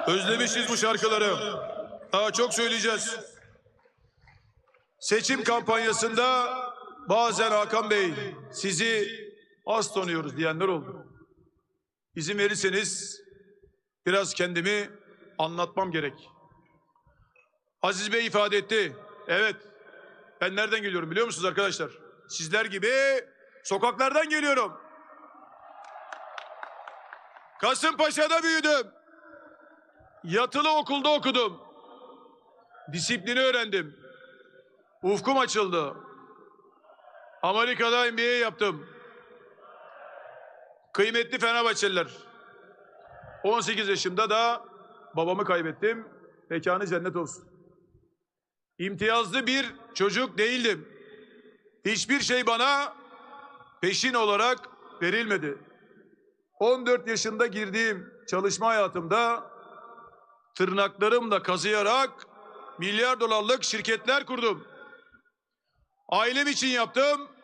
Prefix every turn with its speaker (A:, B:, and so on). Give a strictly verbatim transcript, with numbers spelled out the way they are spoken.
A: Özlemişiz bu şarkıları. Daha çok söyleyeceğiz. Seçim kampanyasında bazen Hakan Bey sizi az tanıyoruz diyenler oldu. İzin verirseniz biraz kendimi anlatmam gerek. Aziz Bey ifade etti. Evet, ben nereden geliyorum biliyor musunuz arkadaşlar? Sizler gibi sokaklardan geliyorum. Kasımpaşa'da büyüdüm. Yatılı okulda okudum. Disiplini öğrendim. Ufkum açıldı. Amerika'da M B A yaptım. Kıymetli Fenerbahçeliler, on sekiz yaşımda da babamı kaybettim. Mekanı cennet olsun. İmtiyazlı bir çocuk değildim. Hiçbir şey bana peşin olarak verilmedi. on dört yaşında girdiğim çalışma hayatımda tırnaklarımla kazıyarak milyar dolarlık şirketler kurdum. Ailem için yaptım,